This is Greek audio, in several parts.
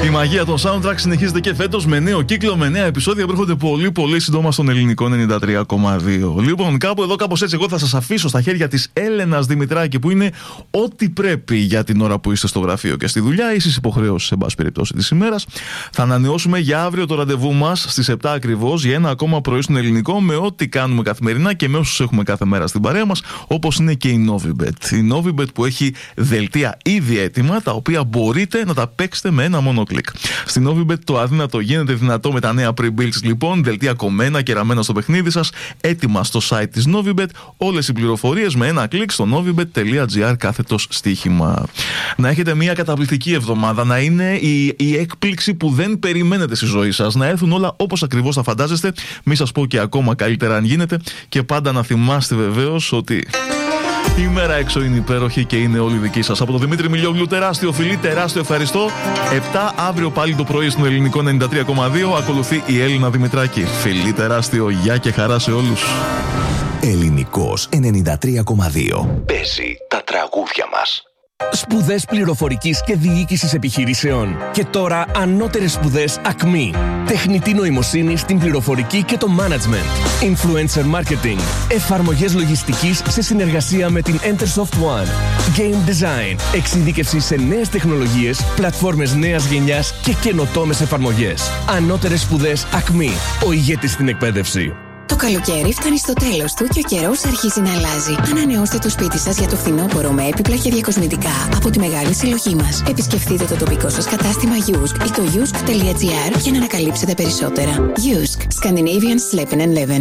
Η μαγεία των soundtrack συνεχίζεται και φέτος με νέο κύκλο, με νέα επεισόδια που έρχονται πολύ σύντομα στον ελληνικό 93,2. Λοιπόν, κάπου εδώ, κάπως έτσι, εγώ θα σας αφήσω στα χέρια της Έλενας Δημητράκη, που είναι ό,τι πρέπει για την ώρα που είστε στο γραφείο και στη δουλειά ή στις υποχρεώσεις, εν πάση περιπτώσει, της ημέρας. Θα ανανεώσουμε για αύριο το ραντεβού μας στις 7 ακριβώς για ένα ακόμα πρωί στον ελληνικό, με ό,τι κάνουμε καθημερινά και με όσους έχουμε κάθε μέρα στην παρέα μας, όπως είναι και η Novibet. Η Novibet που έχει δελτία ήδη έτοιμα, τα οποία μπορείτε να τα παίξετε με ένα μόνο κλικ. Στην Novibet το αδύνατο γίνεται δυνατό με τα νέα pre-builds, λοιπόν, δελτία κομμένα και ραμμένα στο παιχνίδι σας, έτοιμα στο site της Novibet. Όλες οι πληροφορίες με ένα κλικ στο novibet.gr/στοίχημα. Να έχετε μια καταπληκτική εβδομάδα, να είναι η έκπληξη που δεν περιμένετε στη ζωή σας, να έρθουν όλα όπως ακριβώς θα φαντάζεστε. Μη σας πω και ακόμα καλύτερα αν γίνεται, και πάντα να θυμάστε βεβαίως ότι η μέρα έξω είναι υπέροχη και είναι όλη δική σας. Από τον Δημήτρη Μιλιόγλου, τεράστιο φιλί, τεράστιο ευχαριστώ. 7 αύριο πάλι το πρωί στον ελληνικό 93,2. Ακολουθεί η Έλληνα Δημητράκη. Φιλί τεράστιο, γεια και χαρά σε όλους. Ελληνικός 93,2. Παίζει τα τραγούδια μας. Σπουδές πληροφορικής και διοίκησης επιχειρήσεων. Και τώρα ανώτερες σπουδές ΑΚΜΗ. Τεχνητή νοημοσύνη στην πληροφορική και το management. Influencer marketing. Εφαρμογές λογιστικής σε συνεργασία με την Entersoft One. Game design. Εξειδίκευση σε νέες τεχνολογίες, πλατφόρμες νέας γενιάς και καινοτόμες εφαρμογές. Ανώτερες σπουδές ΑΚΜΗ. Ο ηγέτης στην εκπαίδευση. Το καλοκαίρι φτάνει στο τέλος του και ο καιρός αρχίζει να αλλάζει. Ανανεώστε το σπίτι σας για το φθινόπωρο με έπιπλα και διακοσμητικά από τη μεγάλη συλλογή μας. Επισκεφτείτε το τοπικό σας κατάστημα Yusk ή το yusk.gr για να ανακαλύψετε περισσότερα. Yusk. Scandinavian Slepen and Leven.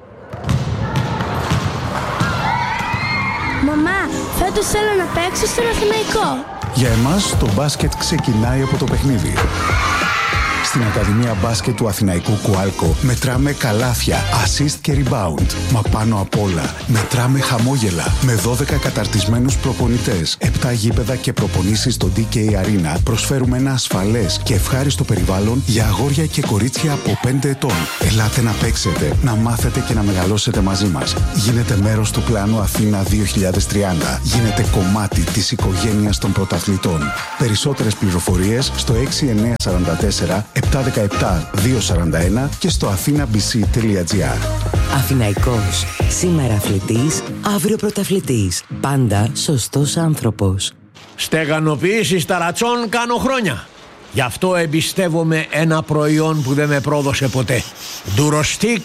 Μαμά, φέτος θέλω να παίξω στον Αθηναϊκό. Για εμάς το μπάσκετ ξεκινάει από το παιχνίδι. Στην Ακαδημία Μπάσκετ του Αθηναϊκού Κουάλκο μετράμε καλάθια, assist και rebound. Μα πάνω απ' όλα μετράμε χαμόγελα. Με 12 καταρτισμένους προπονητές, 7 γήπεδα και προπονήσεις στο DK Arena, προσφέρουμε ένα ασφαλές και ευχάριστο περιβάλλον για αγόρια και κορίτσια από 5 ετών. Ελάτε να παίξετε, να μάθετε και να μεγαλώσετε μαζί μας. Γίνετε μέρος του πλάνου Αθήνα 2030. Γίνετε κομμάτι της οικογένειας των πρωταθλητών. Περισσότερες πληροφορίες στο 6944 717-241 και στο athenabc.gr. Αθηναϊκός. Σήμερα αθλητής, αύριο πρωταθλητής. Πάντα σωστός άνθρωπος. Στεγανοποίηση ταρατσών κάνω χρόνια. Γι' αυτό εμπιστεύομαι ένα προϊόν που δεν με πρόδωσε ποτέ. Durostic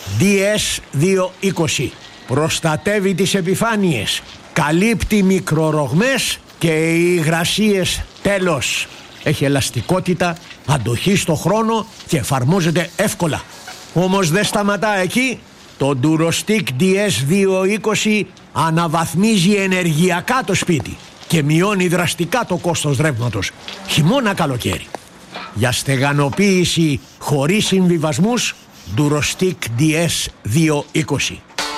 DS220. Προστατεύει τις επιφάνειες, καλύπτει μικρορογμές και υγρασίες τέλος. Έχει ελαστικότητα, αντοχή στο χρόνο και εφαρμόζεται εύκολα. Όμως δεν σταματά εκεί. Το Durostic DS220 αναβαθμίζει ενεργειακά το σπίτι και μειώνει δραστικά το κόστος ρεύματος, χειμώνα καλοκαίρι. Για στεγανοποίηση χωρίς συμβιβασμούς, Durostic DS220.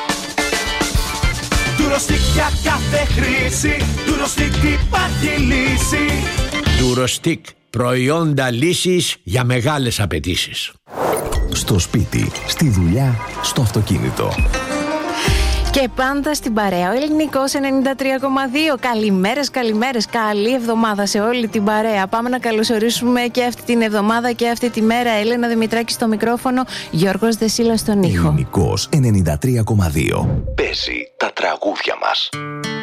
Durostic για κάθε χρήση, Durostic υπάρχει λύση. Durostic, προϊόντα λύσης για μεγάλες απαιτήσεις. Στο σπίτι, στη δουλειά, στο αυτοκίνητο. Και πάντα στην παρέα, ο Ελληνικός 93,2. Καλημέρες, καλή εβδομάδα σε όλη την παρέα. Πάμε να καλωσορίσουμε και αυτή την εβδομάδα και αυτή τη μέρα Έλενα Δημητράκη στο μικρόφωνο, Γιώργος Δεσίλας στον ήχο. Ελληνικός 93,2. Παίζει τα τραγούδια μας.